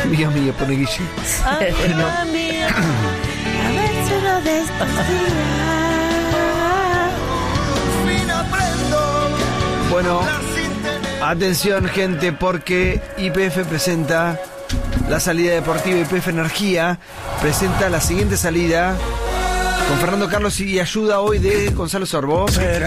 Mío, pone Guille. Bueno. A ver si uno de estos días. Bueno, atención gente, porque YPF presenta la salida deportiva. YPF Energía presenta la siguiente salida con Fernando Carlos y ayuda hoy de Gonzalo Sorbó.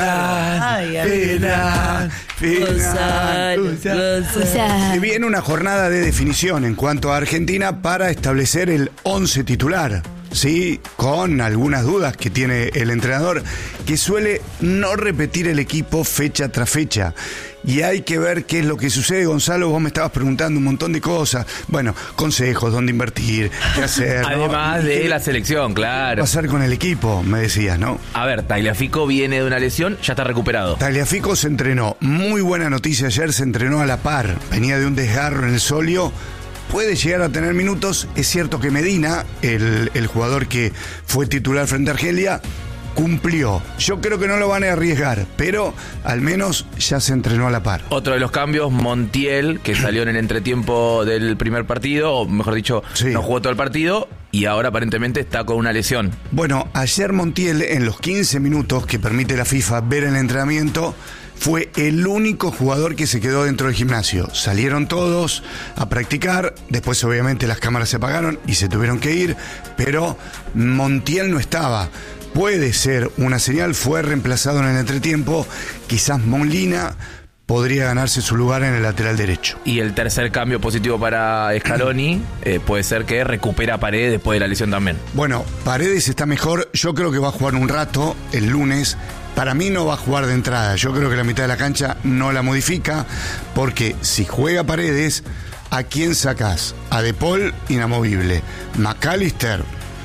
Se viene una jornada de definición en cuanto a Argentina para establecer el 11 titular. Sí, con algunas dudas que tiene el entrenador, que suele no repetir el equipo fecha tras fecha. Y hay que ver qué es lo que sucede. Gonzalo, vos me estabas preguntando un montón de cosas. Bueno, consejos, dónde invertir, qué hacer. Además de la selección, claro. ¿Qué pasar con el equipo? Me decías, ¿no? A ver, Tagliafico viene de una lesión, ya está recuperado. Tagliafico se entrenó. Muy buena noticia ayer, se entrenó a la par. Venía de un desgarro en el solio. Puede llegar a tener minutos. Es cierto que Medina, el jugador que fue titular frente a Argelia, cumplió. Yo creo que no lo van a arriesgar, pero al menos ya se entrenó a la par. Otro de los cambios, Montiel, que salió en el entretiempo del primer partido, o mejor dicho, sí, no jugó todo el partido, y ahora aparentemente está con una lesión. Bueno, ayer Montiel, en los 15 minutos que permite la FIFA ver el entrenamiento, fue el único jugador que se quedó dentro del gimnasio. Salieron todos a practicar, después obviamente las cámaras se apagaron y se tuvieron que ir, pero Montiel no estaba. Puede ser una señal, fue reemplazado en el entretiempo, quizás Molina podría ganarse su lugar en el lateral derecho. Y el tercer cambio positivo para Scaloni puede ser que recupera a Paredes después de la lesión también. Bueno, Paredes está mejor, yo creo que va a jugar un rato el lunes. Para mí no va a jugar de entrada, yo creo que la mitad de la cancha no la modifica, porque si juega Paredes, ¿a quién sacás? A De Paul, inamovible. McAllister,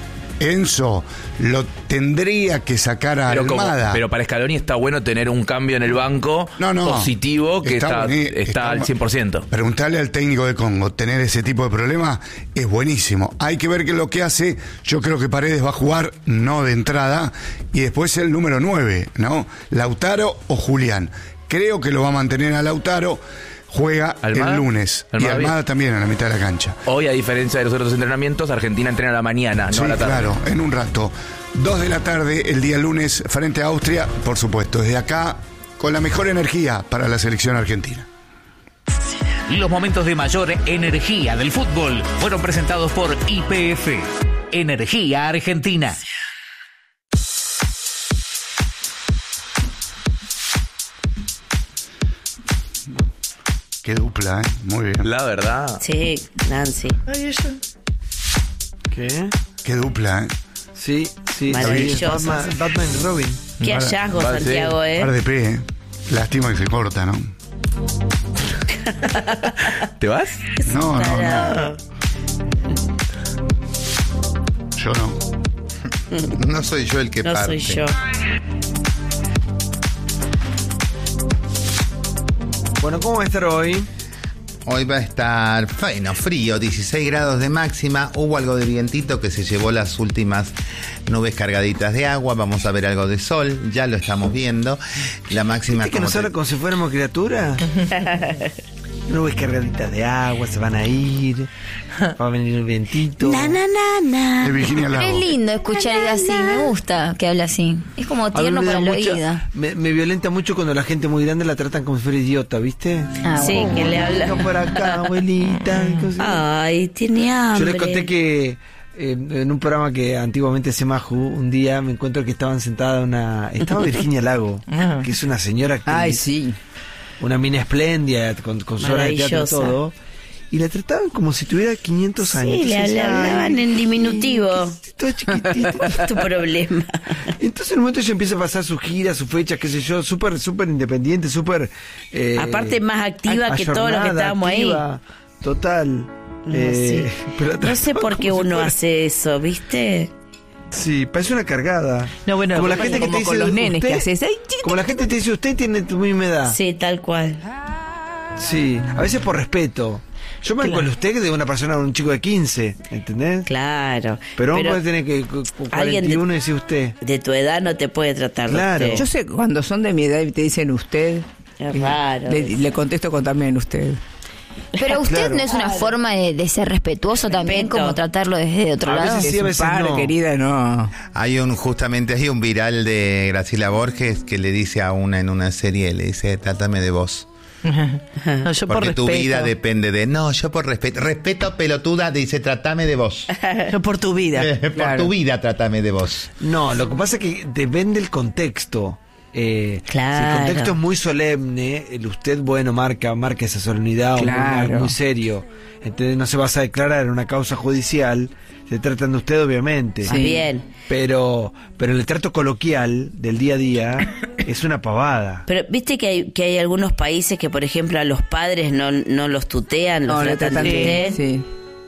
Enzo, lo tendría que sacar a Almada. Pero para Scaloni está bueno tener un cambio en el banco positivo que está al 100%. Preguntarle al técnico de Congo, tener ese tipo de problema es buenísimo. Hay que ver qué es lo que hace. Yo creo que Paredes va a jugar no de entrada, y después el número 9, ¿no? Lautaro o Julián. Creo que lo va a mantener a Lautaro. Juega ¿Almada? El lunes. Y Almada también en la mitad de la cancha. Hoy, a diferencia de los otros entrenamientos, Argentina entrena a la mañana, no sí, a la tarde. Claro, en un rato. 2 de la tarde, el día lunes, frente a Austria. Por supuesto, desde acá, con la mejor energía para la selección argentina. Los momentos de mayor energía del fútbol fueron presentados por YPF. Energía Argentina. Qué dupla, muy bien. La verdad. Sí, Nancy. Ay, ella. ¿Qué? Qué dupla, Sí. Maravilloso. Batman y Robin. Qué hallazgo, Santiago, Par de P, Lástima que se corta, ¿no? ¿Te vas? No. Yo no. No soy yo el que No parte. soy yo. Bueno, ¿cómo va a estar hoy? Hoy va a estar frío, 16 grados de máxima. Hubo algo de vientito que se llevó las últimas nubes cargaditas de agua. Vamos a ver algo de sol, ya lo estamos viendo. La máxima... ¿Viste que nos habla como si fuéramos criaturas? Nubes cargaditas de agua, se van a ir, va a venir el vientito. De Virginia Lago. Es lindo escuchar así, me gusta que hable así. Es como A mí tierno me da para el mucha- oído. me violenta mucho cuando la gente muy grande la tratan como si fuera idiota, ¿viste? Sí, que le habla. Venga por acá, abuelita. y cosas. Ay, tiene Yo hambre. les conté que en un programa que antiguamente hacía Maju, un día me encuentro que estaban sentada estaba Virginia Lago, que es una señora actriz. Ay, sí. Una mina espléndida, con su obra de teatro y Maravillosa. todo. Y la trataban como si tuviera 500 años. Sí, le Entonces, hablaban en diminutivo. Toda chiquitita. Es tu problema. Entonces en un momento ella empieza a pasar sus giras, sus fechas, qué sé yo, súper independiente, súper... Aparte más activa que todos los que estábamos ahí. Total. No, sí. Pero la No sé trataban por qué como si uno fuera- hace eso, ¿viste? Sí, parece una cargada. No, bueno, como la pasa gente que como te con dice los nenes usted, que haces. Ay, como la gente te dice, usted tiene tu misma edad. Sí, tal cual. Sí, a veces por respeto. Yo me con usted de una persona, un chico de 15, ¿entendés? Claro. Pero uno puede tener que alguien 41 y decir usted. de tu edad no te puede tratar Claro. de usted. yo sé, cuando son de mi edad y te dicen usted, Es raro. le contesto con también usted. Pero usted Claro. no es una forma de ser respetuoso también, como tratarlo desde otro A lado. veces sí, a veces no. Querida, no. Hay un viral de Graciela Borges que le dice a una en una serie, le dice, trátame de vos. No, yo por Porque tu respeto. vida depende de... No, yo por respeto. Respeto, pelotuda, dice, trátame de vos. Yo por tu vida. Por Claro. tu vida, trátame de vos. No, lo que pasa es que depende el contexto. Si Claro. el contexto es muy solemne, el usted, bueno, marca esa solemnidad, Claro. muy serio. Entonces no se vas a declarar en una causa judicial, se tratan de usted, obviamente. Sí. Bien. Pero en el trato coloquial del día a día es una pavada. Pero viste que hay algunos países que, por ejemplo, a los padres no los tutean, los No, tratan de usted. Sí.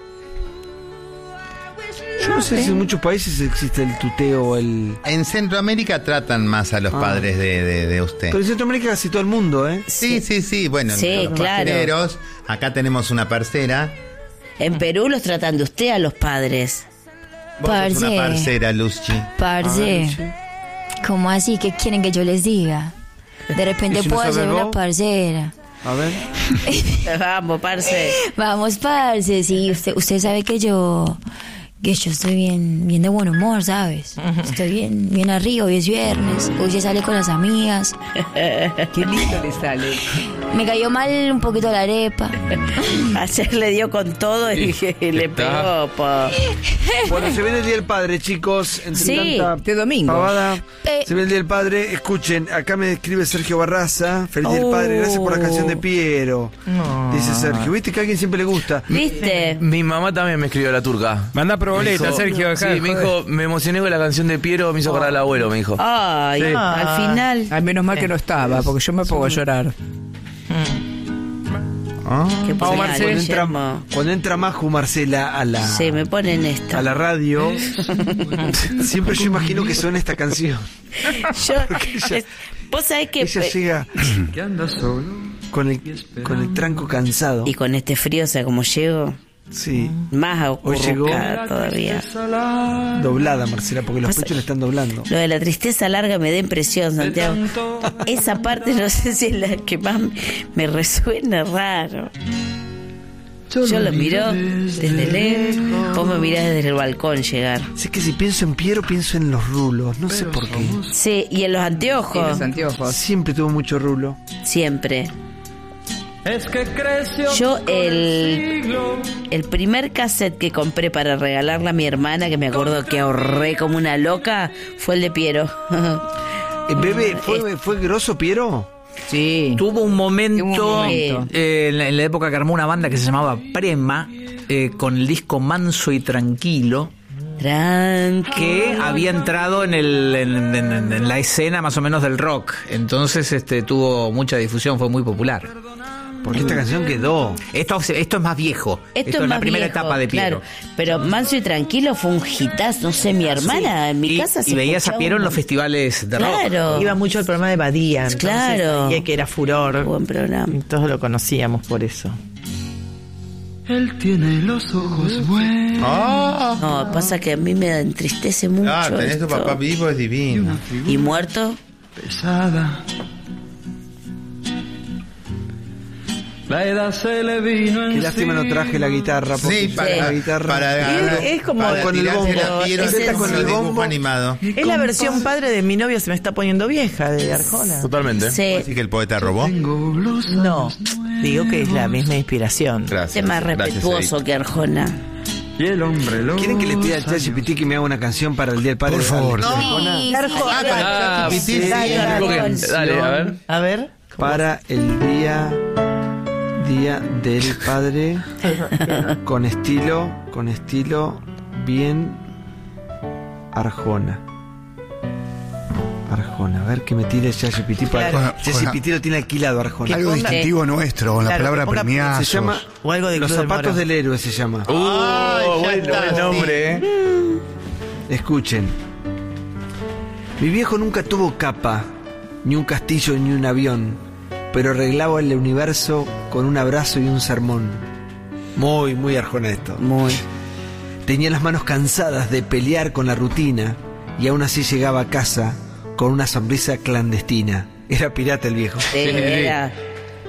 Yo no sé si en muchos países existe el tuteo o el... En Centroamérica tratan más a los padres de usted. Pero en Centroamérica casi todo el mundo, ¿eh? Sí. Bueno, Sí, entre los claro. parceros, acá tenemos una parcera. En Perú los tratan de usted a los padres. Vos sos una Parce. parcera, Luzchi. Parce, ¿cómo así? ¿Qué quieren que yo les diga? De repente ¿Y si no puedo sabes ser una vos? parcera. A ver. Vamos, parce. Vamos, parce, sí, usted sabe que yo estoy bien de buen humor, ¿sabes? Estoy bien arriba, hoy es viernes, hoy se sale con las amigas. Qué lindo le sale. Me cayó mal un poquito la arepa. Ayer le dio con todo y le pegó. Bueno, se viene el Día del Padre, chicos. Entre Sí, tanta este domingo. pavada, se viene el Día del Padre. Escuchen, acá me escribe Sergio Barraza. Feliz Día del Padre, gracias por la canción de Piero. Dice Sergio. ¿Viste que a alguien siempre le gusta? ¿Viste? Mi mamá también me escribió la turca. Manda proboleta, Dijo- Sergio. Acá, Sí, me dijo, me emocioné con la canción de Piero, me hizo acordar al abuelo, me dijo. Ay, al final. Ay, menos mal que no estaba, porque yo me pongo a llorar. Qué Vamos, final, Marce. Guillermo. Cuando entra Maju Marcela a la, Sí, me ponen esta. a la radio, siempre yo imagino que suena esta canción. Yo, ella- vos sabés que... Ella llega con el tranco cansado. Y con este frío, o sea, como llego, Sí. más Hoy llegó acurrucada todavía. doblada, Marcela, porque los Pasa- pechos le están doblando. Lo de la tristeza larga me da impresión, Santiago. Esa parte no sé si es la que más me resuena raro. Yo lo miro desde lejos, vos me mirás desde el balcón llegar. Sé que si pienso en Piero, pienso en los rulos. No sé por qué. Sí, y en los Y anteojos, los anteojos. Siempre tuvo mucho rulo. siempre. Yo el primer cassette que compré para regalarle a mi hermana, que me acuerdo que ahorré como una loca, fue el de Piero. Bebé, ¿fue grosso Piero? Sí. Tuvo un momento, Tuvo un momento. en la época que armó una banda que se llamaba Prema, con el disco Manso y Tranquilo, que había entrado en la escena más o menos del rock. Entonces tuvo mucha difusión, fue muy popular. Porque esta canción quedó. Esto es más viejo. Esto es la más primera viejo, etapa de Piero. claro. Pero Manso y Tranquilo fue un hitazo. No sé, mi hermana en mi casa se y veías a escuchaba Piero en un- los festivales de rock. Claro. Iba mucho al programa de Badía. Entonces, Claro. sabía que era furor. Buen programa. Y todos lo conocíamos por eso. Oh, No, pasa que a mí me entristece mucho. claro, tenés tu esto. papá vivo, es divino. ¿Y muerto? Qué lástima no traje la guitarra. porque Sí, yo para, la guitarra. para, Es como- para con el tirarse bombo. la piedra Es el- con el bombo. dibujo animado. Es la versión padre de Mi novio se me está poniendo vieja, de Arjona. Totalmente. Sí. Así que el poeta robó. No, digo que es la misma inspiración. Gracias. Es más Gracias, respetuoso Edith. que Arjona. ¿Quieren que le pida al ChatGPT que me haga una canción para el Día del Padre? Por favor. Dale, Sí, sí. Ah, con el ChatGPT, sí, sí. Dale, a ver. A ver. Para el Día del Padre con estilo bien Arjona. A ver que me tire ChatGPT para Claro. ChatGPT lo tiene alquilado Arjona. Algo distintivo nuestro, con la Claro, palabra que ponga- premiazos. Se llama O algo de Los Club del zapatos Moro. del héroe se llama. Ay, ya buen está, nombre, sí. Escuchen. Mi viejo nunca tuvo capa, ni un castillo ni un avión, pero arreglaba el universo con un abrazo y un sermón. Muy, muy Arjona esto. Muy. Tenía las manos cansadas de pelear con la rutina y aún así llegaba a casa con una sonrisa clandestina. Era pirata el viejo. Sí, era.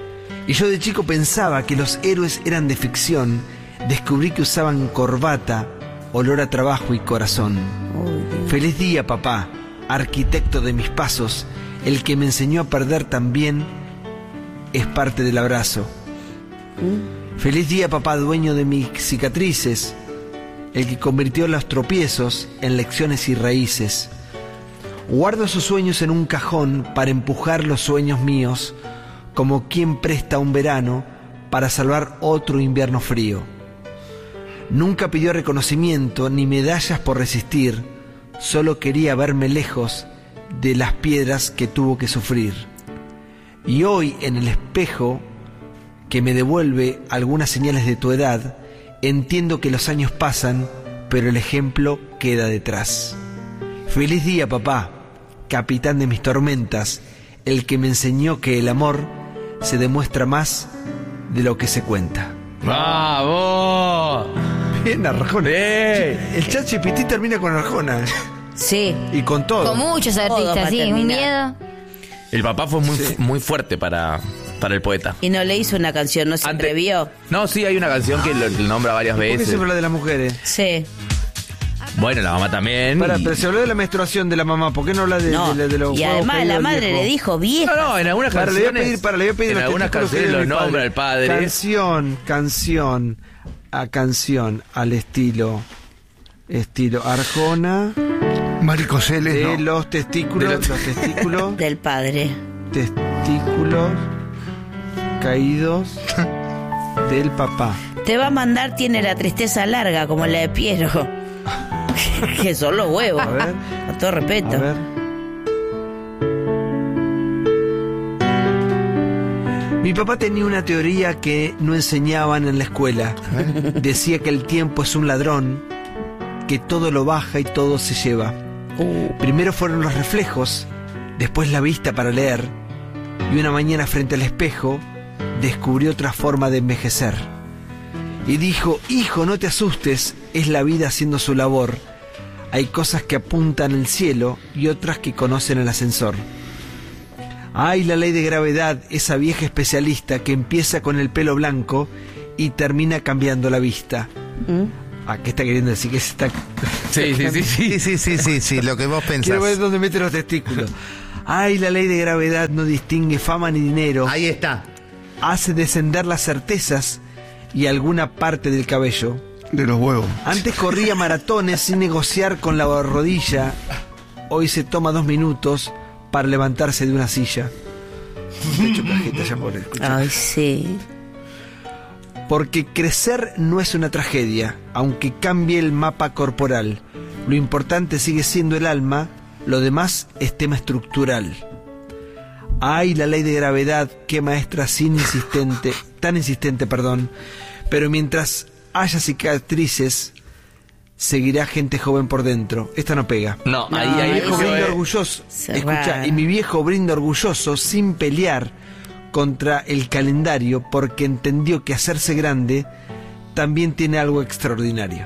Y yo de chico pensaba que los héroes eran de ficción. Descubrí que usaban corbata, olor a trabajo y corazón. Feliz día, papá, arquitecto de mis pasos. El que me enseñó a perder también es parte del abrazo. Feliz día, papá, dueño de mis cicatrices. El que convirtió los tropiezos en lecciones y raíces. Guardo esos sueños en un cajón para empujar los sueños míos, como quien presta un verano para salvar otro invierno frío. Nunca pidió reconocimiento ni medallas por resistir, solo quería verme lejos de las piedras que tuvo que sufrir. Y hoy, en el espejo que me devuelve algunas señales de tu edad, entiendo que los años pasan, pero el ejemplo queda detrás. Feliz día, papá, capitán de mis tormentas, el que me enseñó que el amor se demuestra más de lo que se cuenta. ¡Bravo! Bien, Arjona. El ChatGPT termina con Arjona. Sí. Y con todo. Con muchos artistas, sí, un miedo. El papá fue muy fuerte para el poeta. Y no le hizo una canción, no se atrevió. No, sí, hay una canción que lo nombra varias veces. ¿Por qué siempre habla de las mujeres? Sí. Bueno, la mamá también. Pero se habló de la menstruación de la mamá, ¿por qué no habla de los y además la madre le dijo vieja. No, en algunas canciones. Le voy a pedir en algunas canciones lo nombra el padre. Canción, al estilo Arjona. Maricoseles, de los testículos. Los testículos. Del padre. Testículos caídos del papá. Te va a mandar, tiene la tristeza larga, como la de Piero. Que son los huevos. A ver. A todo respeto. A ver. Mi papá tenía una teoría que no enseñaban en la escuela. Decía que el tiempo es un ladrón, que todo lo baja y todo se lleva. Primero fueron los reflejos, después la vista para leer, y una mañana frente al espejo descubrió otra forma de envejecer. Y dijo: hijo, no te asustes, es la vida haciendo su labor. Hay cosas que apuntan al cielo y otras que conocen el ascensor. Ay, la ley de gravedad, esa vieja especialista que empieza con el pelo blanco y termina cambiando la vista. ¿Qué está queriendo decir? Que se está... Sí, lo que vos pensás. Quiero ver dónde mete los testículos. Ay, la ley de gravedad no distingue fama ni dinero. Ahí está. Hace descender las certezas y alguna parte del cabello. De los huevos. Antes corría maratones sin negociar con la rodilla. Hoy se toma 2 minutos para levantarse de una silla. De hecho, cajita, ya por escuchar. Ay, sí. Porque crecer no es una tragedia, aunque cambie el mapa corporal. Lo importante sigue siendo el alma, lo demás es tema estructural. Ay, la ley de gravedad, qué maestra tan insistente, pero mientras haya cicatrices, seguirá gente joven por dentro. Esta no pega. No, ahí es brinda orgulloso. Escucha, y mi viejo brinda orgulloso sin pelear contra el calendario, porque entendió que hacerse grande también tiene algo extraordinario.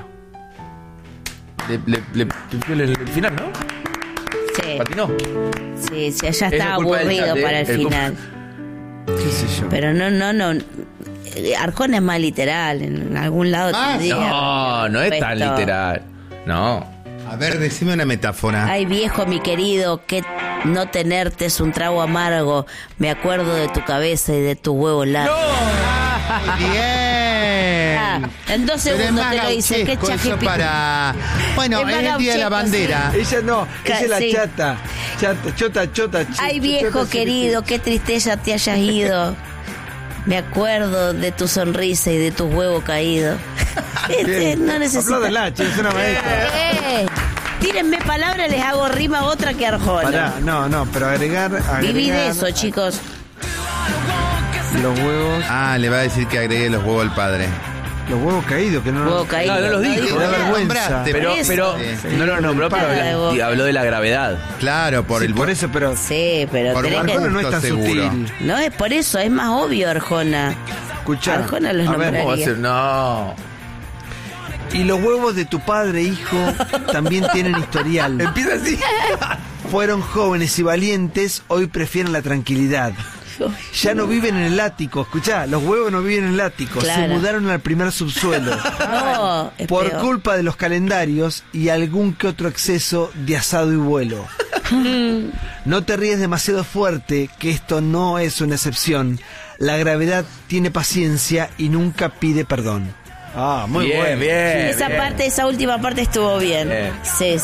El final, ¿no? Sí. ¿Patinó? Sí, ya estaba aburrido para el final. ¿Qué sé yo? Pero no. Arjona es más literal, en algún lado tendría. No es tan literal. No. A ver, decime una metáfora. Ay, viejo, mi querido, que no tenerte es un trago amargo. Me acuerdo de tu cabeza y de tu huevo largo. ¡No! Bien. En 2 segundos te lo dice. Qué chajipico. Para... Bueno, es el día de la bandera. Sí. Ella no, esa es la chata. Chota. Ay, viejo querido, qué tristeza te hayas ido. Me acuerdo de tu sonrisa y de tu huevo caído. No necesito. Apláudela, es una maestra. Tírenme palabras, les hago rima otra que Arjona. Pará, no, pero agregar. Viví de eso, chicos. Los huevos. Le va a decir que agregue los huevos al padre. Los huevos caídos, que no los dijo. Da vergüenza. Pero no lo nombró, pero habló de la gravedad. Claro, por eso, pero. Sí, pero por Arjona no es tan seguro. sutil. No, es por eso, es más obvio Arjona. Escuchá. Arjona los nombraría. No. Y los huevos de tu padre, hijo, también tienen historial. Empieza así. Fueron jóvenes y valientes, hoy prefieren la tranquilidad. Ya no viven en el ático. Escuchá, los huevos no viven en el ático. Claro. Se mudaron al primer subsuelo. No, es por peor. culpa de los calendarios y algún que otro exceso de asado y vuelo. No te ríes demasiado fuerte, que esto no es una excepción. La gravedad tiene paciencia y nunca pide perdón. Ah, muy bien, bueno. bien. Esa parte, esa última parte estuvo bien. Sí.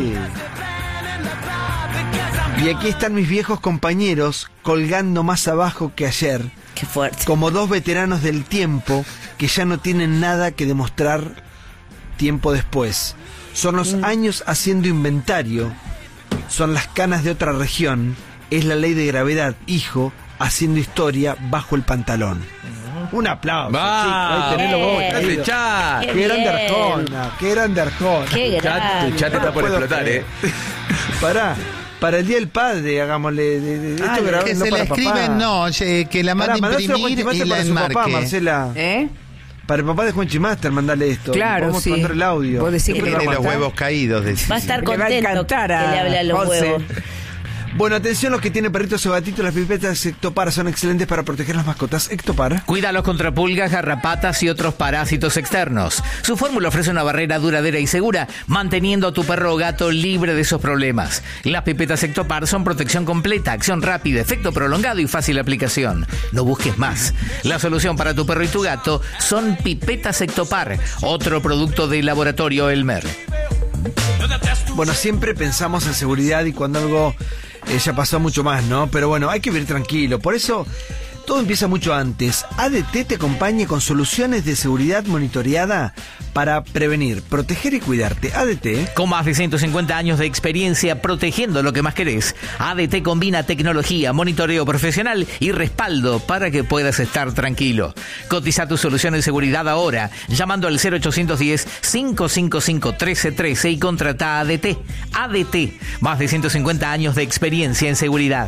Y aquí están mis viejos compañeros colgando más abajo que ayer. Qué fuerte. Como dos veteranos del tiempo que ya no tienen nada que demostrar tiempo después. Son los años haciendo inventario. Son las canas de otra región. Es la ley de gravedad, hijo, haciendo historia bajo el pantalón. Un aplauso, chicos. Ahí tenés vos. Qué chat. Qué grande Arjona. Qué grande Arjona. Qué grande. Tu chat está por explotar, Para el Día del Padre, hagámosle esto que no se para la escriben, papá. que la mande a imprimir y la para su papá, enmarque. Marcela. Para el papá de Juanchi Master, mandale esto. Claro, Vamos a mandar el audio. Vos decís que Tiene los huevos caídos. Va a estar Le va a contento encantar a que le hable a los José. huevos. Bueno, atención los que tienen perritos o gatitos, las pipetas Ectopar son excelentes para proteger las mascotas. Ectopar. Cuídalos contra pulgas, garrapatas y otros parásitos externos. Su fórmula ofrece una barrera duradera y segura, manteniendo a tu perro o gato libre de esos problemas. Las pipetas Ectopar son protección completa, acción rápida, efecto prolongado y fácil aplicación. No busques más. La solución para tu perro y tu gato son pipetas Ectopar, otro producto del laboratorio Elmer. Bueno, siempre pensamos en seguridad y cuando algo ya pasó mucho más, ¿no? Pero bueno, hay que vivir tranquilo. Por eso, todo empieza mucho antes. ADT te acompaña con soluciones de seguridad monitoreada para prevenir, proteger y cuidarte. ADT. Con más de 150 años de experiencia protegiendo lo que más querés, ADT combina tecnología, monitoreo profesional y respaldo para que puedas estar tranquilo. Cotiza tu solución de seguridad ahora, llamando al 0810-555-1313 y contrata a ADT. ADT, más de 150 años de experiencia en seguridad.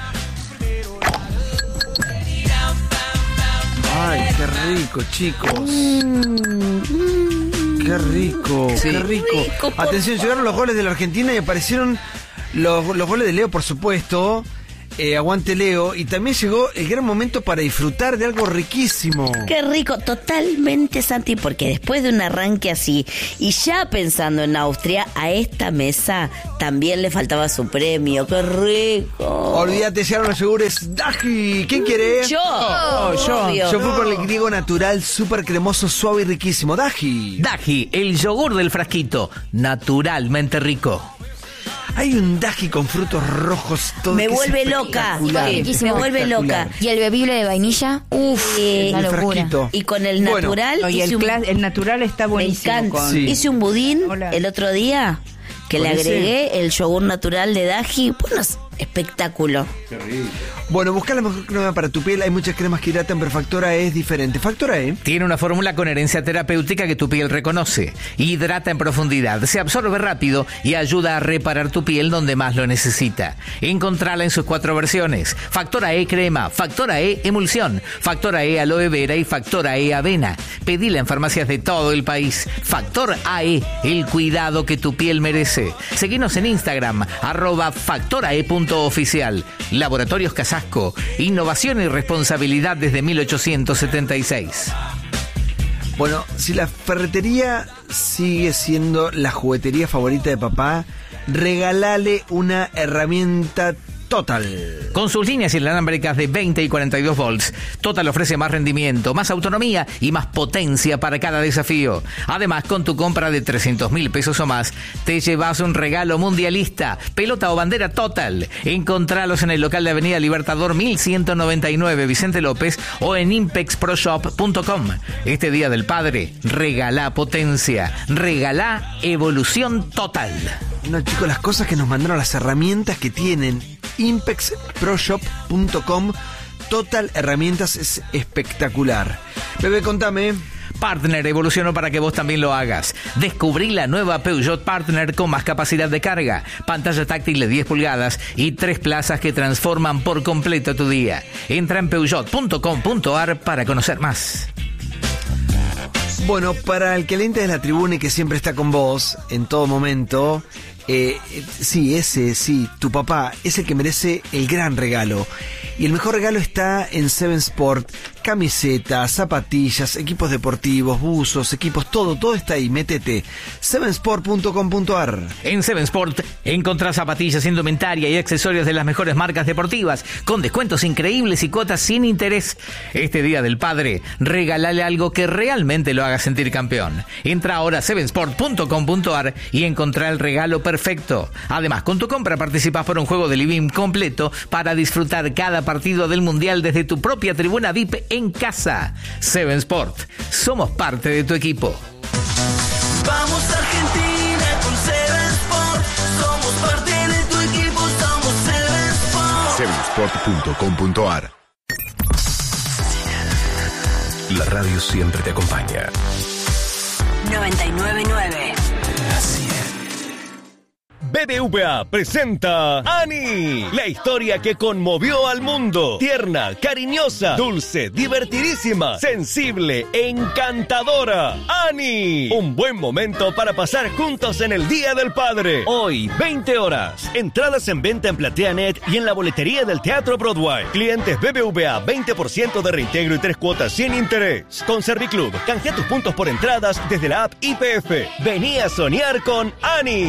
Ay, qué rico, chicos. Qué rico, qué rico. Atención, llegaron los goles de la Argentina y aparecieron los goles de Leo, por supuesto. Aguante Leo. Y también llegó el gran momento para disfrutar de algo riquísimo. Qué rico, totalmente, Santi, porque después de un arranque así, y ya pensando en Austria, a esta mesa también le faltaba su premio. ¡Qué rico! Olvídate, llegaron los yogures Daji. ¿Quién quiere? Yo. Yo fui por el griego natural, súper cremoso, suave y riquísimo. Daji. Daji, el yogur del frasquito, naturalmente rico. Hay un Daji con frutos rojos, todo. Me vuelve loca. Me vuelve loca. Y el bebible de vainilla, una locura. Y con el natural. No, y el natural está buenísimo. Me encanta. Sí. Hice un budín el otro día que le agregué el yogur natural de Daji. Bueno, espectáculo. Qué rico. Bueno, busca la mejor crema para tu piel. Hay muchas cremas que hidratan, pero Factora E es diferente. Factora E tiene una fórmula con herencia terapéutica que tu piel reconoce. Hidrata en profundidad, se absorbe rápido y ayuda a reparar tu piel donde más lo necesita. Encontrala en sus 4 versiones: Factora E crema, Factora E emulsión, Factora E aloe vera y Factora E avena. Pedila en farmacias de todo el país. Factor AE, el cuidado que tu piel merece. Seguinos en Instagram, @factorae.oficial. Laboratorios Casasco, innovación y responsabilidad desde 1876. Bueno, si la ferretería sigue siendo la juguetería favorita de papá, regálale una herramienta Total. Con sus líneas inalámbricas de 20 y 42 volts, Total ofrece más rendimiento, más autonomía y más potencia para cada desafío. Además, con tu compra de 300.000 pesos o más, te llevas un regalo mundialista, pelota o bandera Total. Encontralos en el local de Avenida Libertador 1199 Vicente López o en impexproshop.com. Este Día del Padre, regalá potencia, regalá evolución total. No, chicos, las cosas que nos mandaron, las herramientas que tienen. impexproshop.com. Total Herramientas es espectacular. Bebé, contame. Partner evolucionó para que vos también lo hagas. Descubrí la nueva Peugeot Partner con más capacidad de carga, pantalla táctil de 10 pulgadas y 3 plazas que transforman por completo tu día. Entra en peugeot.com.ar para conocer más. Bueno, para el cliente de la tribuna y que siempre está con vos en todo momento, Sí, tu papá es el que merece el gran regalo. Y el mejor regalo está en Seven Sport. Camisetas, zapatillas, equipos deportivos, buzos, equipos, todo está ahí. Métete. sevensport.com.ar. En Seven Sport encontrás zapatillas, indumentaria y accesorios de las mejores marcas deportivas, con descuentos increíbles y cuotas sin interés. Este Día del Padre, regálale algo que realmente lo haga sentir campeón. Entra ahora a sevensport.com.ar y encontrá el regalo perfecto. Además, con tu compra participás por un juego de living completo para disfrutar cada partido del Mundial desde tu propia tribuna VIP en casa. Seven Sport. Somos parte de tu equipo. Vamos Argentina con Seven Sport. Somos parte de tu equipo, somos Seven Sport. Sevensport.com.ar. La radio siempre te acompaña. 99.9. BBVA presenta Ani, la historia que conmovió al mundo. Tierna, cariñosa, dulce, divertidísima, sensible, encantadora. Ani, un buen momento para pasar juntos en el Día del Padre. Hoy, 20 horas. Entradas en venta en PlateaNet y en la boletería del Teatro Broadway. Clientes BBVA, 20% de reintegro y 3 cuotas sin interés. Con Serviclub, canjea tus puntos por entradas desde la app YPF. Vení a soñar con Ani.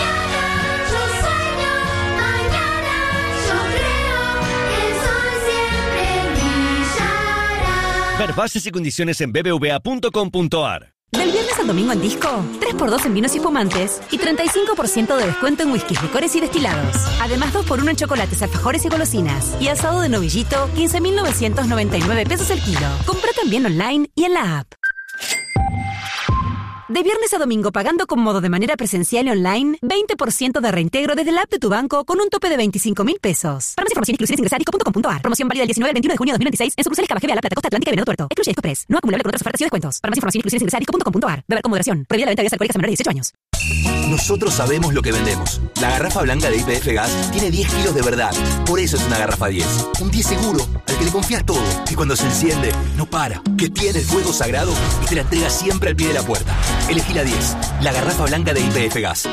Ver bases y condiciones en bbva.com.ar. Del viernes al domingo en Disco, 3x2 en vinos y espumantes y 35% de descuento en whiskies, licores y destilados. Además, 2x1 en chocolates, alfajores y golosinas. Y asado de novillito, 15.999 pesos el kilo. Compra también online y en la app. De viernes a domingo, pagando con modo de manera presencial y online, 20% de reintegro desde la app de tu banco con un tope de 25.000 pesos. Para más información, inclusiones ingresar a disco.com.ar. Promoción válida del 19 al 21 de junio de 2026 en sucursales Cava, La Plata, Costa Atlántica y Venado Tuerto. Excluye Disco Press. No acumulable con otras ofertas y descuentos. Para más información, inclusiones ingresar a disco.com.ar. Beber con moderación. Prohibida la venta de bebidas alcohólicas a menores de 18 años. Nosotros sabemos lo que vendemos. La garrafa blanca de YPF Gas tiene 10 kilos de verdad. Por eso es una garrafa 10. Un 10 seguro, al que le confías todo. Que cuando se enciende, no para. Que tiene el fuego sagrado y te la entrega siempre al pie de la puerta. Elegí la 10. La garrafa blanca de YPF Gas.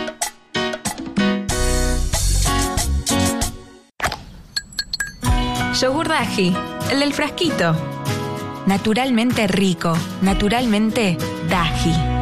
Yogur Daji, el del frasquito. Naturalmente rico, naturalmente Daji.